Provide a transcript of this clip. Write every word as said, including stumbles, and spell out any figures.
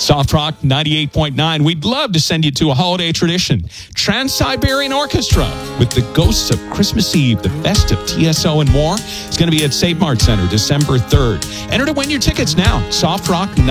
Soft Rock ninety-eight point nine. We'd love to send you to a holiday tradition. Trans-Siberian Orchestra with the Ghosts of Christmas Eve, the best of T S O and more. It's going to be at Save Mart Center December third. Enter to win your tickets now. Soft Rock